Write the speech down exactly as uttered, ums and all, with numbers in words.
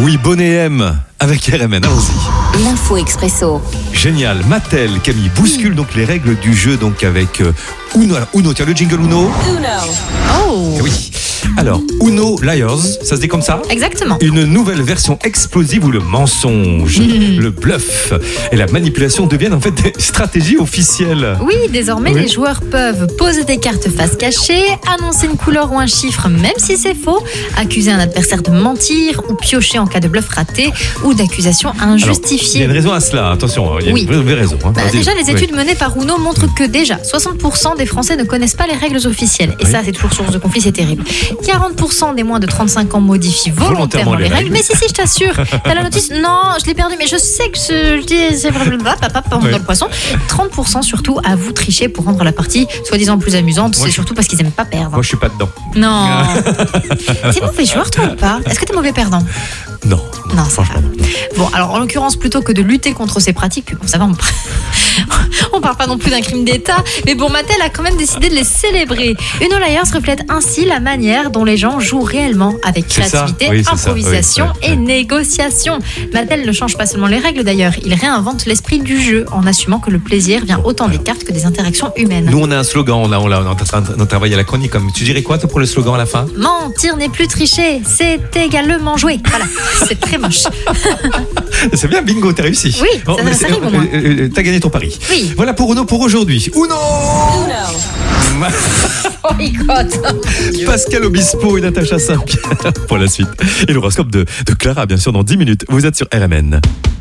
Oui, Bonnet M avec R M N, allons-y. L'info expresso. Génial, Mattel, Camille, bouscule donc les règles du jeu donc avec euh, Uno. Alors, Uno, tiens le jingle Uno. Uno. Oh. Eh oui. Alors, Uno Liars, ça se dit comme ça ? Exactement. Une nouvelle version explosive où le mensonge, mmh. le bluff et la manipulation deviennent en fait des stratégies officielles. Oui, désormais oui. les joueurs peuvent poser des cartes face cachée, annoncer une couleur ou un chiffre même si c'est faux, accuser un adversaire de mentir ou piocher en cas de bluff raté ou d'accusation injustifiée. Il y a une raison à cela, attention, il y a oui. une vraie raison. Hein. Bah, déjà, les études oui. menées par Uno montrent que déjà soixante pour cent des Français ne connaissent pas les règles officielles. Et oui. ça, c'est toujours source de conflit, c'est terrible. quarante pour cent des moins de trente-cinq ans modifient volontairement, volontairement les, les règles. règles. Mais si, si, je t'assure, t'as la notice, non, je l'ai perdu, mais je sais que ce, je dis, c'est blablabla, papa, papa, oui. dans le poisson. trente pour cent surtout avouent tricher pour rendre la partie soi-disant plus amusante. Moi, c'est je... surtout parce qu'ils n'aiment pas perdre. Moi, je suis pas dedans. Non. T'es mauvais joueur, toi, ou pas ? Est-ce que t'es mauvais perdant ? Non. Non, non ça va. Bon, alors, en l'occurrence, plutôt que de lutter contre ces pratiques, puis bon, ça va, on on parle pas non plus d'un crime d'État, mais bon, Mattel a quand même décidé de les célébrer. Uno Liars reflète ainsi la manière dont les gens jouent réellement avec créativité, oui, improvisation oui, oui, et oui. négociation. Mattel ne change pas seulement les règles d'ailleurs, il réinvente l'esprit du jeu en assumant que le plaisir vient autant des cartes que des interactions humaines. Nous, on a un slogan, on a, on a, on a travaillé à la chronique. Comme, tu dirais quoi toi, pour le slogan à la fin ? Mentir n'est plus tricher, c'est également jouer. Voilà, c'est très moche. C'est bien, bingo, t'as réussi. Oui, bon, ça, ça arrive au moins. Euh, t'as gagné ton pari. Oui. Voilà pour Uno pour aujourd'hui. Uno, Uno. Oh, Pascal Obispo et Natacha Saint-Pierre pour la suite. Et l'horoscope de, de Clara, bien sûr, dans dix minutes. Vous êtes sur R M N.